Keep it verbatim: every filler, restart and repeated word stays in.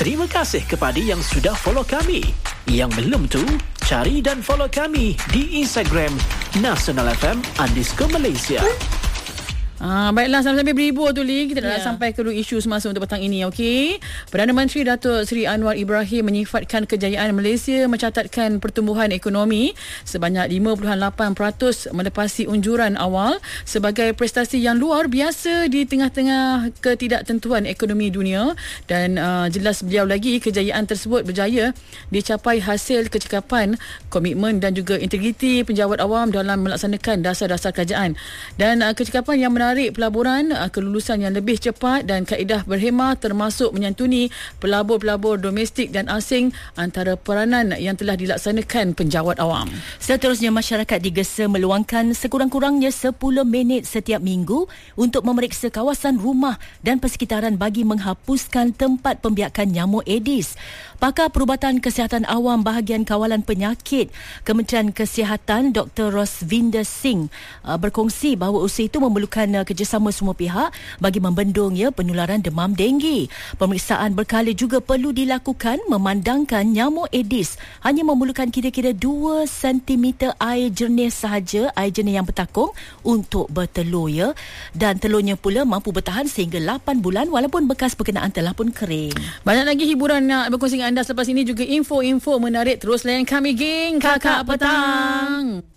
Terima kasih kepada yang sudah follow kami. Yang belum tu, cari dan follow kami di Instagram Nasional F M underscore Malaysia. Ah, baiklah, sampai-sampai beribu tu Lee. Kita dah yeah. sampai ke dua isu semasa untuk petang ini, okey. Perdana Menteri Datuk Seri Anwar Ibrahim menyifatkan kejayaan Malaysia mencatatkan pertumbuhan ekonomi sebanyak lima puluh lapan peratus melepasi unjuran awal sebagai prestasi yang luar biasa di tengah-tengah ketidaktentuan ekonomi dunia. Dan uh, jelas beliau lagi, kejayaan tersebut berjaya dicapai hasil kecekapan, komitmen dan juga integriti penjawat awam dalam melaksanakan dasar-dasar kerajaan. Dan uh, kecekapan yang menarik pelaburan, kelulusan yang lebih cepat dan kaedah berhemah termasuk menyantuni pelabur-pelabur domestik dan asing antara peranan yang telah dilaksanakan penjawat awam. Seterusnya, masyarakat digesa meluangkan sekurang-kurangnya sepuluh minit setiap minggu untuk memeriksa kawasan rumah dan persekitaran bagi menghapuskan tempat pembiakan nyamuk Aedes. Pakar Perubatan Kesihatan Awam Bahagian Kawalan Penyakit Kementerian Kesihatan Doktor Rosvinder Singh uh, berkongsi bahawa usaha itu memerlukan uh, kerjasama semua pihak bagi membendung ya penularan demam denggi. Pemeriksaan berkala juga perlu dilakukan memandangkan nyamuk Aedes hanya memerlukan kira-kira dua sentimeter air jernih sahaja, air jernih yang bertakung untuk bertelur ya. Dan telurnya pula mampu bertahan sehingga lapan bulan walaupun bekas berkenaan telah pun kering. Banyak lagi hiburan nak berkongsi dengan anda selepas ini, juga info-info menarik. Terus layan kami, geng Kakak Petang.